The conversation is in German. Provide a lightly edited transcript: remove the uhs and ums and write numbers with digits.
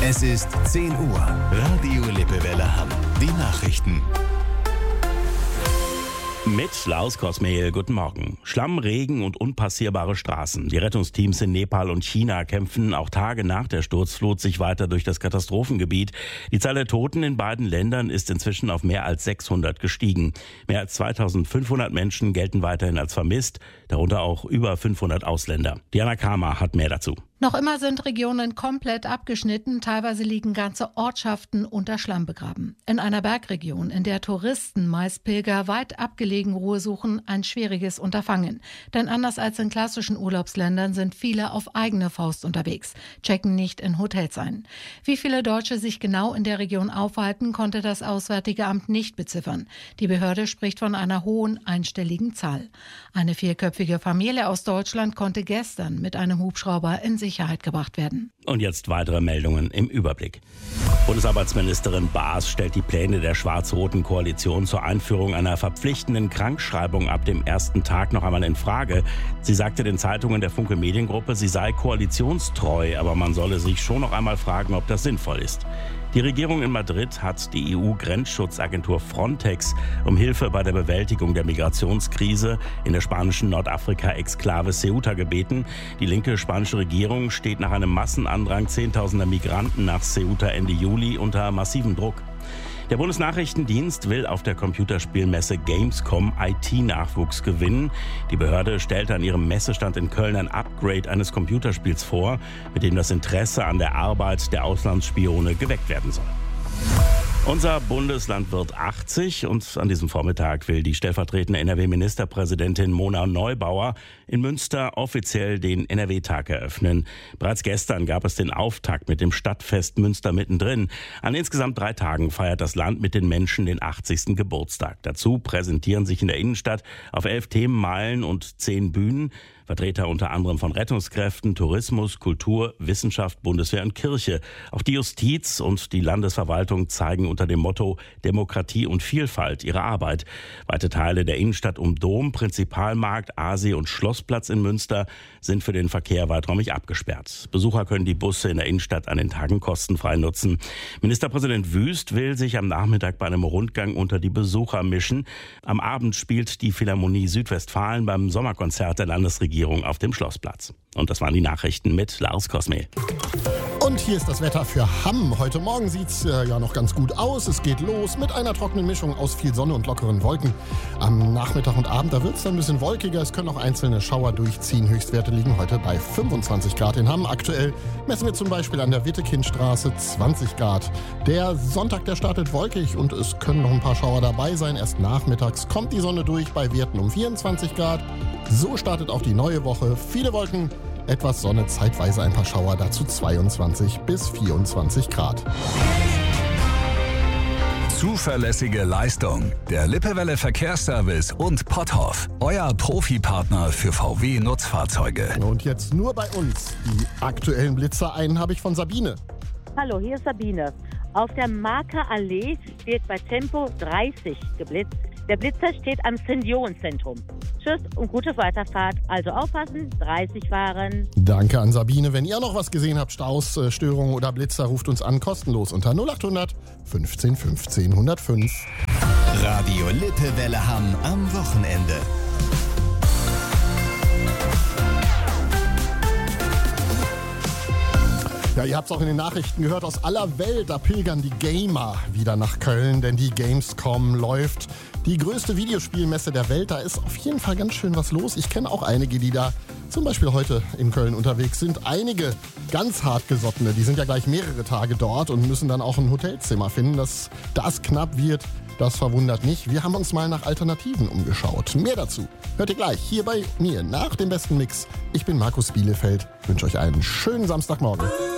Es ist 10 Uhr. Radio Lippewelle Hamm. Die Nachrichten. Mit Klaus Kosmehl, guten Morgen. Schlamm, Regen und unpassierbare Straßen. Die Rettungsteams in Nepal und China kämpfen auch Tage nach der Sturzflut sich weiter durch das Katastrophengebiet. Die Zahl der Toten in beiden Ländern ist inzwischen auf mehr als 600 gestiegen. Mehr als 2500 Menschen gelten weiterhin als vermisst, darunter auch über 500 Ausländer. Diana Kamer hat mehr dazu. Noch immer sind Regionen komplett abgeschnitten, teilweise liegen ganze Ortschaften unter Schlamm begraben. In einer Bergregion, in der Touristen, meist Pilger, weit abgelegen Ruhe suchen, ein schwieriges Unterfangen. Denn anders als in klassischen Urlaubsländern sind viele auf eigene Faust unterwegs, checken nicht in Hotels ein. Wie viele Deutsche sich genau in der Region aufhalten, konnte das Auswärtige Amt nicht beziffern. Die Behörde spricht von einer hohen einstelligen Zahl. Eine 4-köpfige Familie aus Deutschland konnte gestern mit einem Hubschrauber in Sicherheit gebracht werden. Und jetzt weitere Meldungen im Überblick. Bundesarbeitsministerin Baas stellt die Pläne der schwarz-roten Koalition zur Einführung einer verpflichtenden Krankschreibung ab dem ersten Tag noch einmal in Frage. Sie sagte den Zeitungen der Funke Mediengruppe, sie sei koalitionstreu, aber man solle sich schon noch einmal fragen, ob das sinnvoll ist. Die Regierung in Madrid hat die EU-Grenzschutzagentur Frontex um Hilfe bei der Bewältigung der Migrationskrise in der spanischen Nordafrika-Exklave Ceuta gebeten. Die linke spanische Regierung steht nach einem Massenandrang Zehntausender Migranten nach Ceuta Ende Juli unter massivem Druck. Der Bundesnachrichtendienst will auf der Computerspielmesse Gamescom IT-Nachwuchs gewinnen. Die Behörde stellte an ihrem Messestand in Köln ein Upgrade eines Computerspiels vor, mit dem das Interesse an der Arbeit der Auslandsspione geweckt werden soll. Unser Bundesland wird 80 und an diesem Vormittag will die stellvertretende NRW-Ministerpräsidentin Mona Neubauer in Münster offiziell den NRW-Tag eröffnen. Bereits gestern gab es den Auftakt mit dem Stadtfest Münster mittendrin. An insgesamt 3 Tagen feiert das Land mit den Menschen den 80. Geburtstag. Dazu präsentieren sich in der Innenstadt auf 11 Themenmeilen und 10 Bühnen Vertreter unter anderem von Rettungskräften, Tourismus, Kultur, Wissenschaft, Bundeswehr und Kirche. Auch die Justiz und die Landesverwaltung zeigen unter dem Motto Demokratie und Vielfalt ihre Arbeit. Weite Teile der Innenstadt um Dom, Prinzipalmarkt, Aasee und Schlossplatz in Münster sind für den Verkehr weiträumig abgesperrt. Besucher können die Busse in der Innenstadt an den Tagen kostenfrei nutzen. Ministerpräsident Wüst will sich am Nachmittag bei einem Rundgang unter die Besucher mischen. Am Abend spielt die Philharmonie Südwestfalen beim Sommerkonzert der Landesregierung auf dem Schlossplatz. Und das waren die Nachrichten mit Lars Kosmehl. Und hier ist das Wetter für Hamm. Heute Morgen sieht's ja noch ganz gut aus. Es geht los mit einer trockenen Mischung aus viel Sonne und lockeren Wolken. Am Nachmittag und Abend, da wird's dann ein bisschen wolkiger. Es können auch einzelne Schauer durchziehen. Höchstwerte liegen heute bei 25 Grad in Hamm. Aktuell messen wir zum Beispiel an der Wittekindstraße 20 Grad. Der Sonntag, der startet wolkig und es können noch ein paar Schauer dabei sein. Erst nachmittags kommt die Sonne durch bei Werten um 24 Grad. So startet auch die neue Woche. Viele Wolken, etwas Sonne, zeitweise ein paar Schauer, dazu 22 bis 24 Grad. Zuverlässige Leistung. Der Lippewelle Verkehrsservice und Potthoff. Euer Profipartner für VW-Nutzfahrzeuge. Und jetzt nur bei uns. Die aktuellen Blitzer, einen habe ich von Sabine. Hallo, hier ist Sabine. Auf der Marker Allee wird bei Tempo 30 geblitzt. Der Blitzer steht am Seniorenzentrum. Tschüss und gute Weiterfahrt. Also aufpassen, 30 fahren. Danke an Sabine. Wenn ihr noch was gesehen habt, Staus, Störungen oder Blitzer, ruft uns an, kostenlos unter 0800 15 15 105. Radio Lippewelle Hamm am Wochenende. Ja, ihr habt es auch in den Nachrichten gehört, aus aller Welt, da pilgern die Gamer wieder nach Köln, denn die Gamescom läuft. Die größte Videospielmesse der Welt, da ist auf jeden Fall ganz schön was los. Ich kenne auch einige, die da zum Beispiel heute in Köln unterwegs sind. Einige ganz hartgesottene, die sind ja gleich mehrere Tage dort und müssen dann auch ein Hotelzimmer finden. Dass das knapp wird, das verwundert nicht. Wir haben uns mal nach Alternativen umgeschaut. Mehr dazu hört ihr gleich hier bei mir nach dem besten Mix. Ich bin Markus Bielefeld, wünsche euch einen schönen Samstagmorgen.